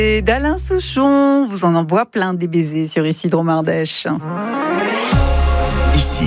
Et d'Alain Souchon, vous en envoie plein des baisers sur Ici Drôme-Ardèche. Ici,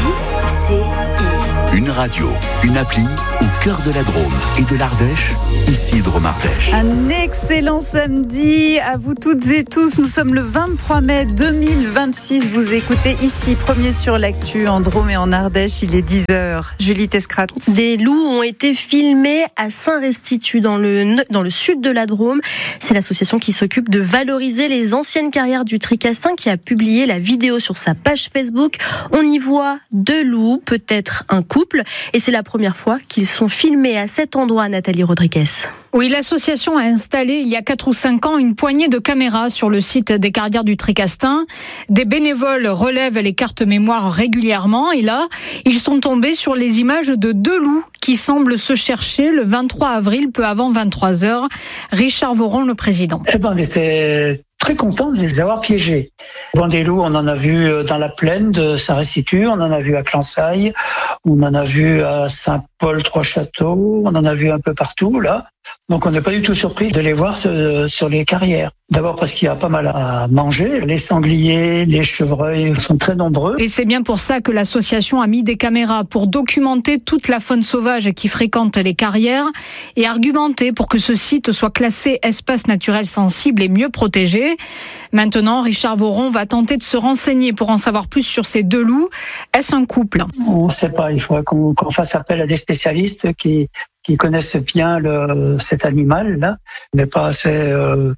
une radio, une appli au cœur de la Drôme et de l'Ardèche. Ici Drôme-Ardèche. Un excellent samedi à vous toutes et tous. Nous sommes le 23 mai 2026. Vous écoutez Ici, premier sur l'actu en Drôme et en Ardèche. Il est 10h. Julie Tescrat. Des loups ont été filmés à Saint-Restitut dans le sud de la Drôme. C'est l'association qui s'occupe de valoriser les anciennes carrières du Tricastin qui a publié la vidéo sur sa page Facebook. On y voit 2 loups, peut-être un couple. Et c'est la première fois qu'ils sont filmés à cet endroit, Nathalie Rodriguez. Oui, l'association a installé il y a 4 ou 5 ans une poignée de caméras sur le site des carrières du Tricastin. Des bénévoles relèvent les cartes mémoire régulièrement et là, ils sont tombés sur les images de 2 loups qui semblent se chercher le 23 avril, peu avant 23h. Richard Voron, le président. On était très content de les avoir piégés. Des loups, on en a vu dans la plaine de Saint-Restitut, on en a vu à Clansaille, on en a vu à Saint-Paul-Trois-Châteaux, on en a vu un peu partout, là. Donc on n'est pas du tout surpris de les voir sur les carrières. D'abord parce qu'il y a pas mal à manger. Les sangliers, les chevreuils sont très nombreux. Et c'est bien pour ça que l'association a mis des caméras pour documenter toute la faune sauvage qui fréquente les carrières et argumenter pour que ce site soit classé espace naturel sensible et mieux protégé. Maintenant, Richard Voron va tenter de se renseigner pour en savoir plus sur ces 2 loups. Est-ce un couple ? On ne sait pas, il faudrait qu'on fasse appel à des spécialistes qui connaissent bien cet animal-là, mais pas assez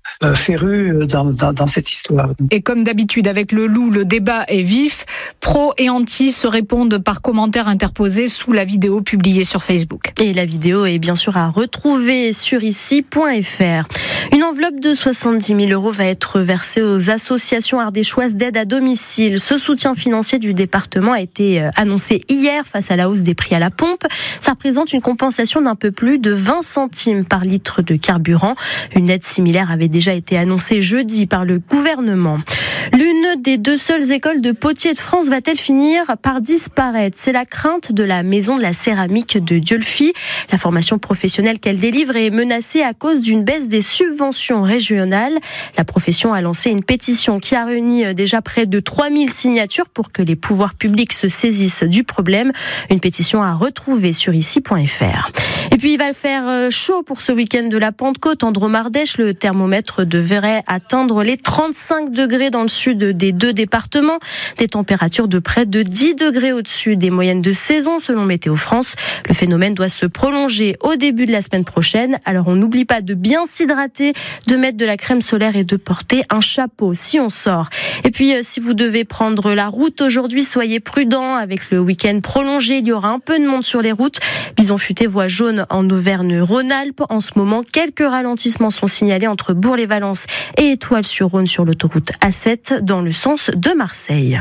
féru dans cette histoire. Et comme d'habitude avec le loup, le débat est vif. Pro et anti se répondent par commentaires interposés sous la vidéo publiée sur Facebook. Et la vidéo est bien sûr à retrouver sur ici.fr. Une enveloppe de 70 000 € va être versée aux associations ardéchoises d'aide à domicile. Ce soutien financier du département a été annoncé hier face à la hausse des prix à la pompe. Ça représente une compensation d'un peu plus de 20 centimes par litre de carburant. Une aide similaire avait déjà été annoncée jeudi par le gouvernement. L'une des 2 seules écoles de potiers de France va-t-elle finir par disparaître ? C'est la crainte de la maison de la céramique de Dieulefit. La formation professionnelle qu'elle délivre est menacée à cause d'une baisse des subventions régionales. La profession a lancé une pétition qui a réuni déjà près de 3000 signatures pour que les pouvoirs publics se saisissent du problème. Une pétition à retrouver sur ici.fr. Et puis il va faire chaud pour ce week-end de la Pentecôte en Drôme-Ardèche. Le thermomètre devrait atteindre les 35 degrés dans le sud des 2 départements. Des températures de près de 10 degrés au-dessus des moyennes de saison selon Météo France. Le phénomène doit se prolonger au début de la semaine prochaine. Alors on n'oublie pas de bien s'hydrater, de mettre de la crème solaire et de porter un chapeau si on sort. Et puis si vous devez prendre la route aujourd'hui, soyez prudents. Avec le week-end prolongé, il y aura un peu de monde sur les routes. Bison futé voie jaune en Auvergne-Rhône-Alpes. En ce moment, quelques ralentissements sont signalés entre Bourg-les-Valences et Étoile-sur-Rhône sur l'autoroute A7 dans le sens de Marseille.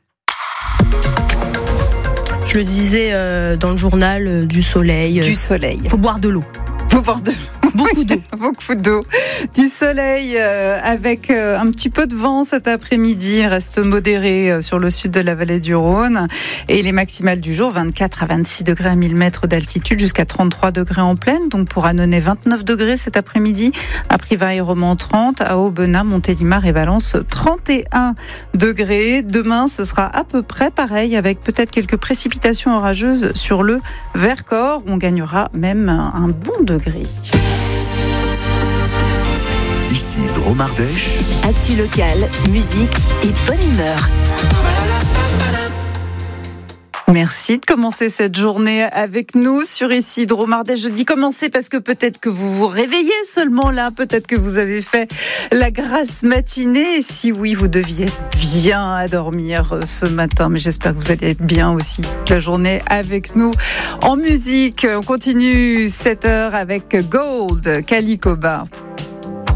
Je le disais dans le journal, du soleil. Du soleil. Faut boire de l'eau. Faut boire de l'eau. Beaucoup d'eau. Beaucoup d'eau. Du soleil avec un petit peu de vent cet après-midi. Reste modéré sur le sud de la vallée du Rhône. Et les maximales du jour, 24 à 26 degrés à 1000 mètres d'altitude, jusqu'à 33 degrés en plaine. Donc pour Annonay, 29 degrés cet après-midi. À Privas et Romans, 30. À Aubenas, Montélimar et Valence, 31 degrés. Demain, ce sera à peu près pareil, avec peut-être quelques précipitations orageuses sur le Vercors. On gagnera même un bon degré. Ici Drôme-Ardèche. Actu locale, musique et bonne humeur. Merci de commencer cette journée avec nous sur Ici Drôme-Ardèche. Je dis commencer parce que peut-être que vous vous réveillez seulement là, peut-être que vous avez fait la grasse matinée. Et si oui, vous deviez être bien à dormir ce matin, mais j'espère que vous allez être bien aussi toute la journée avec nous. En musique, on continue cette heure avec Gold, Kali Koba.